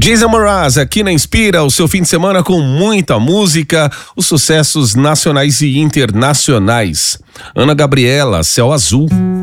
Jason Mraz aqui na Inspira, o seu fim de semana com muita música, os sucessos nacionais e internacionais. Ana Gabriela, Céu Azul.